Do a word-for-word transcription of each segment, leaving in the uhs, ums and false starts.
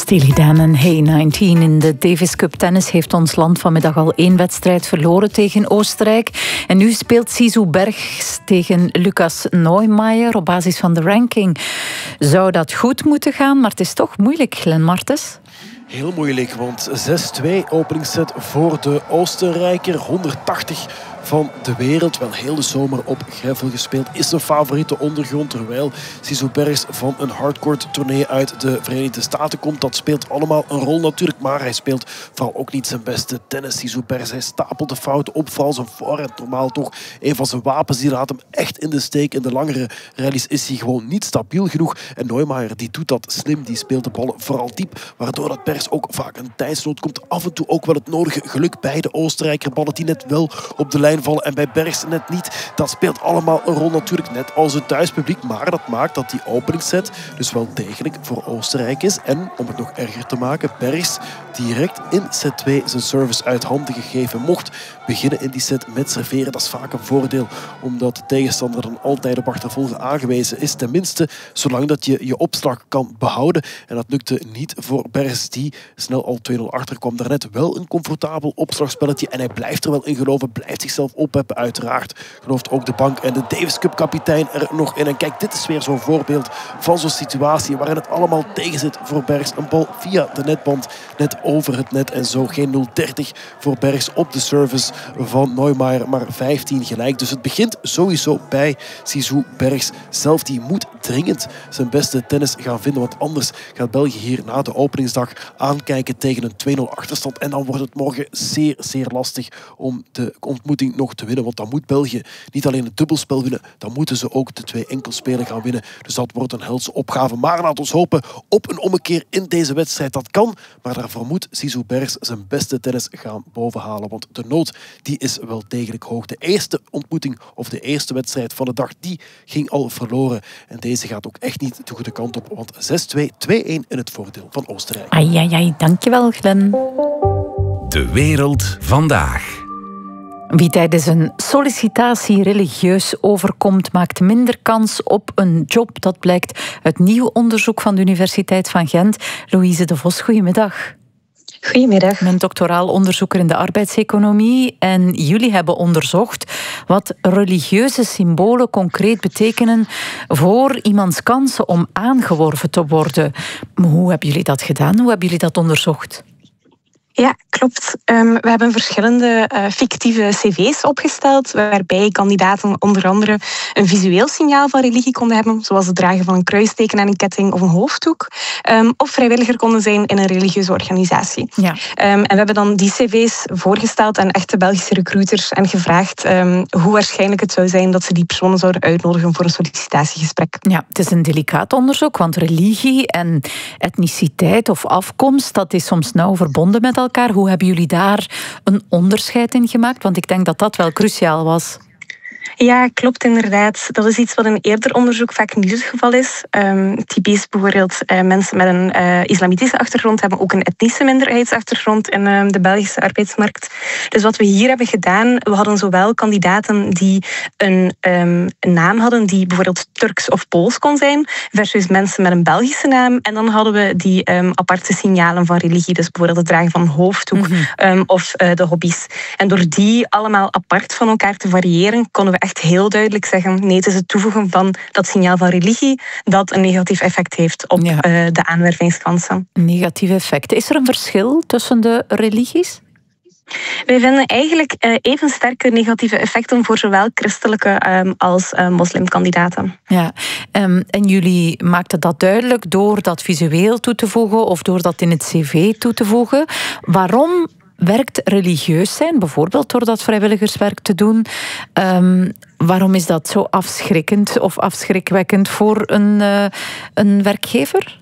Steely Dan en Hey negentien. In de Davis Cup tennis heeft ons land vanmiddag al één wedstrijd verloren tegen Oostenrijk. En nu speelt Sisu Bergs tegen Lucas Neumeier op basis van de ranking. Zou dat goed moeten gaan, maar het is toch moeilijk, Glenn Martens. Heel moeilijk, want zes twee openingsset voor de Oostenrijker. honderdtachtig van de wereld. Wel heel de zomer op gravel gespeeld. Is een favoriete ondergrond. Terwijl Sisu Bergs van een hardcourt tournee uit de Verenigde Staten komt. Dat speelt allemaal een rol natuurlijk. Maar hij speelt vooral ook niet zijn beste tennis. Sisu Bergs, hij stapelt de fouten op. Vooral zijn voorhand. Normaal toch een van zijn wapens. Die laat hem echt in de steek. In de langere rallies is hij gewoon niet stabiel genoeg. En Neumeier die doet dat slim. Die speelt de ballen vooral diep. Waardoor dat Bergs ook vaak een tijdsnood komt. Af en toe ook wel het nodige geluk bij de Oostenrijker. Ballen die net wel op de lijn vallen en bij Bergs net niet. Dat speelt allemaal een rol natuurlijk, net als het thuispubliek. Maar dat maakt dat die openingsset dus wel degelijk voor Oostenrijk is. En om het nog erger te maken, Bergs direct in set twee zijn service uit handen gegeven. Mocht beginnen in die set met serveren. Dat is vaak een voordeel, omdat de tegenstander dan altijd op achtervolgen aangewezen is. Tenminste, zolang dat je je opslag kan behouden. En dat lukte niet voor Bergs, die snel al twee nul achter kwam. Daarnet wel een comfortabel opslagspelletje. En hij blijft er wel in geloven, blijft zichzelf opheffen uiteraard. Gelooft ook de bank en de Davis Cup kapitein er nog in. En kijk, dit is weer zo'n voorbeeld van zo'n situatie waarin het allemaal tegen zit voor Bergs. Een bal via de netband, net over het net. En zo geen nul dertig voor Bergs op de service van Neumeier, maar vijftien gelijk. Dus het begint sowieso bij Sisu Bergs zelf. Die moet dringend zijn beste tennis gaan vinden, want anders gaat België hier na de openingsdag aankijken tegen een twee nul achterstand. En dan wordt het morgen zeer, zeer lastig om de ontmoeting nog te winnen. Want dan moet België niet alleen het dubbelspel winnen, dan moeten ze ook de twee enkelspelen gaan winnen. Dus dat wordt een helse opgave. Maar laat ons hopen op een ommekeer in deze wedstrijd. Dat kan, maar daarvoor moet Sisu Bergs zijn beste tennis gaan bovenhalen. Want de nood die is wel degelijk hoog. De eerste ontmoeting of de eerste wedstrijd van de dag, die ging al verloren. En deze gaat ook echt niet de goede kant op. Want zes twee, twee-een in het voordeel van Oostenrijk. Ai, ai, ai, dankjewel, Glenn. De wereld vandaag. Wie tijdens een sollicitatie religieus overkomt, maakt minder kans op een job. Dat blijkt uit nieuw onderzoek van de Universiteit van Gent. Louise de Vos, goedemiddag. Goedemiddag. Ik ben doctoraal onderzoeker in de arbeidseconomie en jullie hebben onderzocht wat religieuze symbolen concreet betekenen voor iemands kansen om aangeworven te worden. Hoe hebben jullie dat gedaan? Hoe hebben jullie dat onderzocht? Ja, klopt. Um, we hebben verschillende uh, fictieve cv's opgesteld, waarbij kandidaten onder andere een visueel signaal van religie konden hebben, zoals het dragen van een kruisteken aan een ketting of een hoofddoek, um, of vrijwilliger konden zijn in een religieuze organisatie. Ja. Um, en we hebben dan die cv's voorgesteld aan echte Belgische recruiters en gevraagd um, hoe waarschijnlijk het zou zijn dat ze die personen zouden uitnodigen voor een sollicitatiegesprek. Ja, het is een delicaat onderzoek, want religie en etniciteit of afkomst, dat is soms nauw verbonden met elkaar. Hoe hebben jullie daar een onderscheid in gemaakt? Want ik denk dat dat wel cruciaal was. Ja, klopt inderdaad. Dat is iets wat in eerder onderzoek vaak niet het geval is. Um, typisch bijvoorbeeld uh, mensen met een uh, islamitische achtergrond hebben ook een etnische minderheidsachtergrond in uh, de Belgische arbeidsmarkt. Dus wat we hier hebben gedaan, we hadden zowel kandidaten die een, um, een naam hadden die bijvoorbeeld Turks of Pools kon zijn, versus mensen met een Belgische naam. En dan hadden we die um, aparte signalen van religie, dus bijvoorbeeld het dragen van een hoofddoek mm-hmm. um, of uh, de hobby's. En door die allemaal apart van elkaar te variëren, konden we echt heel duidelijk zeggen, nee, het is het toevoegen van dat signaal van religie dat een negatief effect heeft op ja. uh, de aanwervingskansen. Negatief effect. Is er een verschil tussen de religies? Wij vinden eigenlijk uh, even sterke negatieve effecten voor zowel christelijke um, als uh, moslimkandidaten. Ja, um, en jullie maakten dat duidelijk door dat visueel toe te voegen of door dat in het cv toe te voegen. Waarom werkt religieus zijn, bijvoorbeeld door dat vrijwilligerswerk te doen? Um, waarom is dat zo afschrikkend of afschrikwekkend voor een, uh, een werkgever?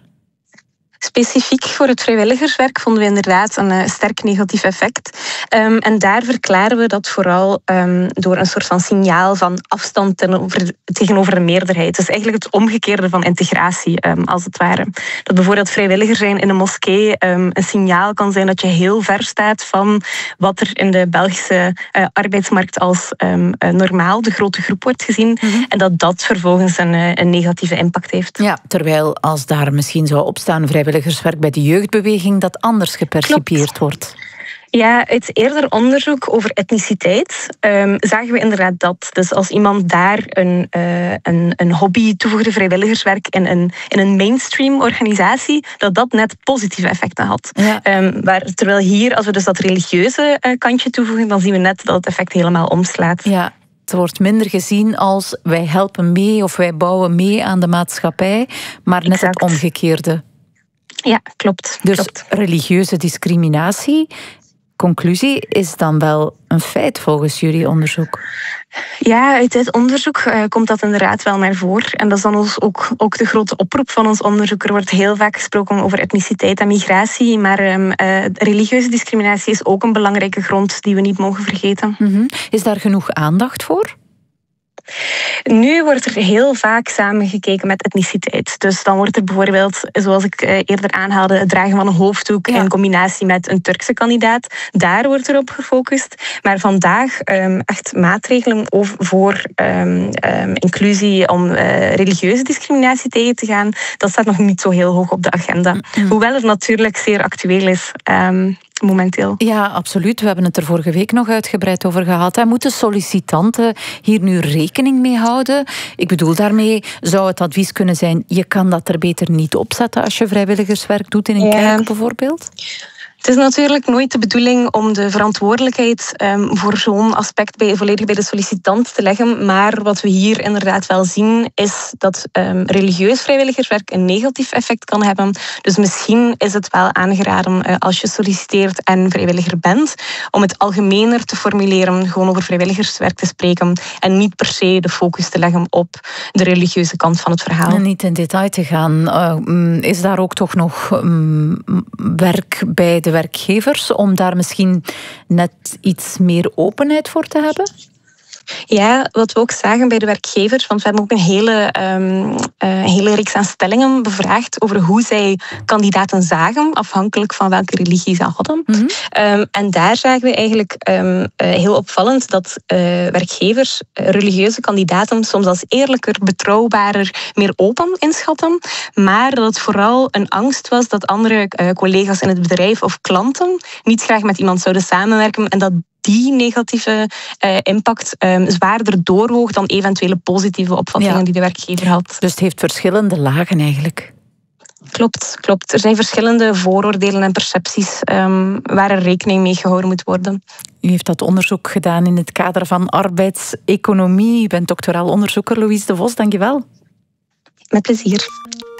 Specifiek voor het vrijwilligerswerk vonden we inderdaad een uh, sterk negatief effect. Um, en daar verklaren we dat vooral um, door een soort van signaal van afstand tegenover, tegenover de meerderheid. Dus eigenlijk het omgekeerde van integratie, um, als het ware. Dat bijvoorbeeld vrijwilliger zijn in een moskee um, een signaal kan zijn dat je heel ver staat van wat er in de Belgische uh, arbeidsmarkt als um, uh, normaal, de grote groep, wordt gezien. Mm-hmm. En dat dat vervolgens een, uh, een negatieve impact heeft. Ja, terwijl als daar misschien zou opstaan vrijwilligerswerk vrijwilligerswerk bij de jeugdbeweging dat anders gepercipieerd Klopt. wordt. Ja, uit eerder onderzoek over etniciteit um, zagen we inderdaad dat. Dus als iemand daar een, uh, een, een hobby toevoegde, vrijwilligerswerk in een, in een mainstream organisatie, dat dat net positieve effecten had. Ja. Um, waar, terwijl hier, als we dus dat religieuze uh, kantje toevoegen, dan zien we net dat het effect helemaal omslaat. Ja. Het wordt minder gezien als wij helpen mee of wij bouwen mee aan de maatschappij, maar net exact. Het omgekeerde. Ja, klopt. Dus klopt. Religieuze discriminatie, conclusie, is dan wel een feit volgens jullie onderzoek? Ja, uit dit onderzoek uh, komt dat inderdaad wel naar voren. En dat is dan ons ook, ook de grote oproep van ons onderzoek. Er wordt heel vaak gesproken over etniciteit en migratie, maar um, uh, religieuze discriminatie is ook een belangrijke grond die we niet mogen vergeten. Mm-hmm. Is daar genoeg aandacht voor? Nu wordt er heel vaak samengekeken met etniciteit. Dus dan wordt er bijvoorbeeld, zoals ik eerder aanhaalde, het dragen van een hoofddoek ja. in combinatie met een Turkse kandidaat. Daar wordt er op gefocust. Maar vandaag um, echt maatregelen voor um, um, inclusie om uh, religieuze discriminatie tegen te gaan, dat staat nog niet zo heel hoog op de agenda. Mm-hmm. Hoewel het natuurlijk zeer actueel is. Um, momenteel. Ja, absoluut. We hebben het er vorige week nog uitgebreid over gehad. Moeten sollicitanten hier nu rekening mee houden? Ik bedoel, daarmee zou het advies kunnen zijn, je kan dat er beter niet opzetten als je vrijwilligerswerk doet in een ja. kerk bijvoorbeeld? Het is natuurlijk nooit de bedoeling om de verantwoordelijkheid um, voor zo'n aspect bij, volledig bij de sollicitant te leggen. Maar wat we hier inderdaad wel zien, is dat um, religieus vrijwilligerswerk een negatief effect kan hebben. Dus misschien is het wel aangeraden uh, als je solliciteert en vrijwilliger bent, om het algemener te formuleren, gewoon over vrijwilligerswerk te spreken en niet per se de focus te leggen op de religieuze kant van het verhaal. En niet in detail te gaan. Uh, is daar ook toch nog um, werk bij de werkgevers om daar misschien net iets meer openheid voor te hebben? Ja, wat we ook zagen bij de werkgevers, want we hebben ook een hele, um, uh, hele reeks aan stellingen bevraagd over hoe zij kandidaten zagen, afhankelijk van welke religie ze hadden. Mm-hmm. Um, en daar zagen we eigenlijk um, uh, heel opvallend dat uh, werkgevers uh, religieuze kandidaten soms als eerlijker, betrouwbaarder, meer open inschatten, maar dat het vooral een angst was dat andere uh, collega's in het bedrijf of klanten niet graag met iemand zouden samenwerken en dat die negatieve uh, impact um, zwaarder doorwoog dan eventuele positieve opvattingen ja. die de werkgever had. Dus het heeft verschillende lagen eigenlijk. Klopt, klopt. Er zijn verschillende vooroordelen en percepties um, waar er rekening mee gehouden moet worden. U heeft dat onderzoek gedaan in het kader van arbeidseconomie. U bent doctoraal onderzoeker, Louise de Vos. Dank je wel. Met plezier.